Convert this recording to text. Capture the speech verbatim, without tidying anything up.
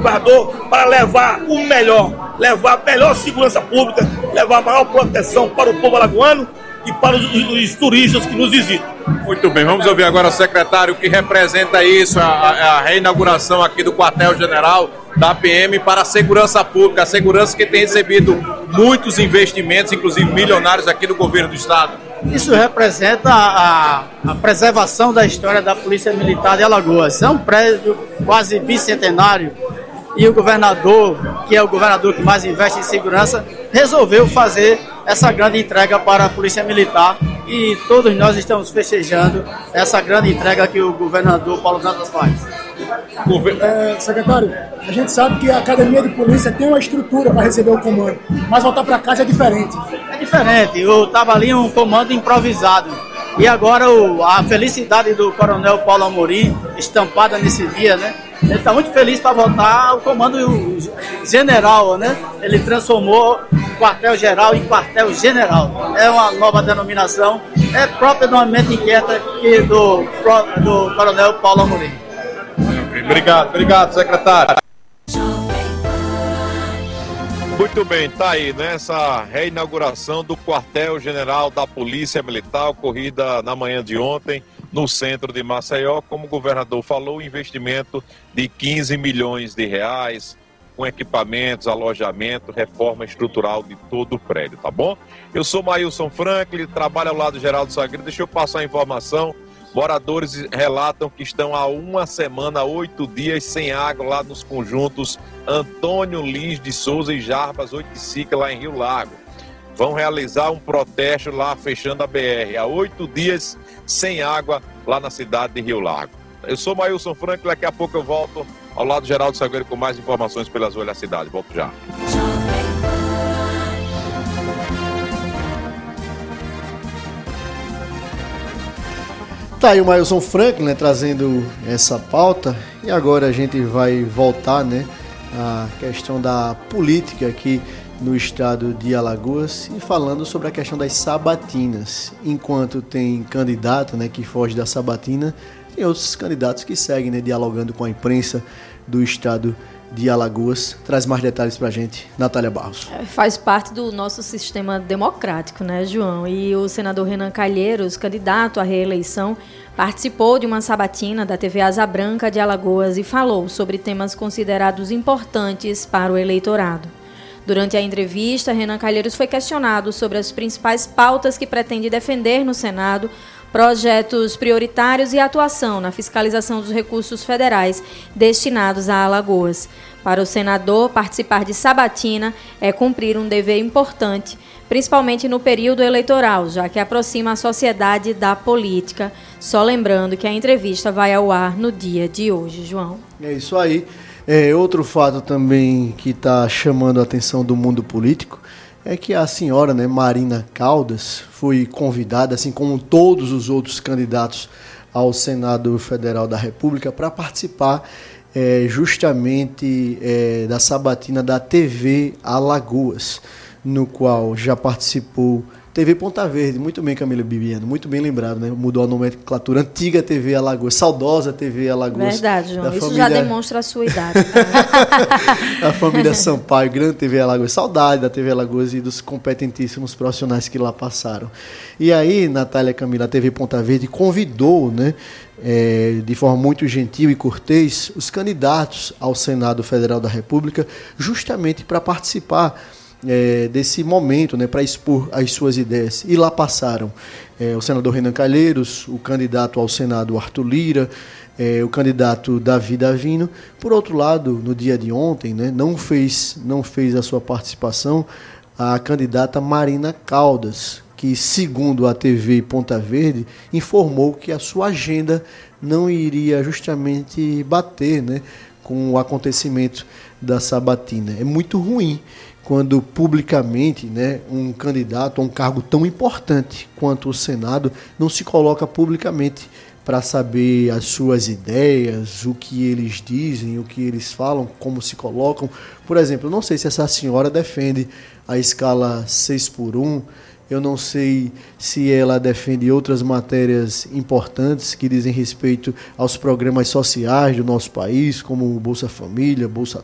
governador para levar o melhor, levar a melhor segurança pública, levar a maior proteção para o povo alagoano e para os, os turistas que nos visitam. Muito bem, vamos ouvir agora o secretário que representa isso, a, a reinauguração aqui do quartel-general da P M para a segurança pública, a segurança que tem recebido muitos investimentos, inclusive milionários aqui do governo do estado. Isso representa a, a preservação da história da Polícia Militar de Alagoas. É um prédio quase bicentenário e o governador, que é o governador que mais investe em segurança, resolveu fazer essa grande entrega para a Polícia Militar e todos nós estamos festejando essa grande entrega que o governador Paulo Dantas faz. É, secretário, a gente sabe que a Academia de Polícia tem uma estrutura para receber o comando, mas voltar para casa é diferente. É diferente, eu estava ali um comando improvisado e agora o, a felicidade do Coronel Paulo Amorim, estampada nesse dia, né? Ele está muito feliz para voltar ao comando general, né? Ele transformou quartel-geral em quartel-general. É uma nova denominação, é própria de uma mente inquieta que do, do Coronel Paulo Amorim. Obrigado, obrigado, secretário. Muito bem, tá aí, né? Essa reinauguração do quartel-general da Polícia Militar, ocorrida na manhã de ontem, no centro de Maceió. Como o governador falou, investimento de quinze milhões de reais, com equipamentos, alojamento, reforma estrutural de todo o prédio, tá bom? Eu sou Maílson Franklin, trabalho ao lado do Geraldo Sagredo. Deixa eu passar a informação. Moradores relatam que estão há uma semana, oito dias sem água lá nos conjuntos Antônio Lins de Souza e Jarbas Oiticica, lá em Rio Largo. Vão realizar um protesto lá, fechando a B R. Há oito dias sem água lá na cidade de Rio Largo. Eu sou Maílson Franklin, daqui a pouco eu volto ao lado do Geraldo Sagredo com mais informações pelas ruas da cidade. Volto já. Tá aí o Maílson Franklin, né, trazendo essa pauta, e agora a gente vai voltar, né, à questão da política aqui no estado de Alagoas e falando sobre a questão das sabatinas. Enquanto tem candidato, né, que foge da sabatina, tem outros candidatos que seguem, né, dialogando com a imprensa do estado de Alagoas. Traz mais detalhes pra gente, Natália Barros. Faz parte do nosso sistema democrático, né, João? E o senador Renan Calheiros, candidato à reeleição, participou de uma sabatina da T V Asa Branca de Alagoas e falou sobre temas considerados importantes para o eleitorado. Durante a entrevista, Renan Calheiros foi questionado sobre as principais pautas que pretende defender no Senado, projetos prioritários e atuação na fiscalização dos recursos federais destinados a Alagoas. Para o senador, participar de sabatina é cumprir um dever importante, principalmente no período eleitoral, já que aproxima a sociedade da política. Só lembrando que a entrevista vai ao ar no dia de hoje, João. É isso aí. É, outro fato também que está chamando a atenção do mundo político é que a senhora, né, Marina Caldas, foi convidada, assim como todos os outros candidatos ao Senado Federal da República, para participar é, justamente é, da sabatina da T V Alagoas, no qual já participou T V Ponta Verde. Muito bem, Camila Bibiano, muito bem lembrado, né? Mudou a nomenclatura, antiga T V Alagoas, saudosa T V Alagoas. Verdade, João, isso família... já demonstra a sua idade. A família Sampaio, grande T V Alagoas, saudade da T V Alagoas e dos competentíssimos profissionais que lá passaram. E aí, Natália Camila, a T V Ponta Verde convidou, né, é, de forma muito gentil e cortês, os candidatos ao Senado Federal da República, justamente para participar É, desse momento, né, para expor as suas ideias. E lá passaram é, o senador Renan Calheiros, o candidato ao Senado Arthur Lira, é, o candidato Davi Davino. Por outro lado, no dia de ontem, né, não fez, não fez a sua participação a candidata Marina Caldas, que, segundo a T V Ponta Verde, informou que a sua agenda não iria justamente bater, né, com o acontecimento da sabatina. É muito ruim quando publicamente, né, um candidato a um cargo tão importante quanto o Senado não se coloca publicamente para saber as suas ideias, o que eles dizem, o que eles falam, como se colocam. Por exemplo, eu não sei se essa senhora defende a escala seis por um, eu não sei se ela defende outras matérias importantes que dizem respeito aos programas sociais do nosso país, como Bolsa Família, Bolsa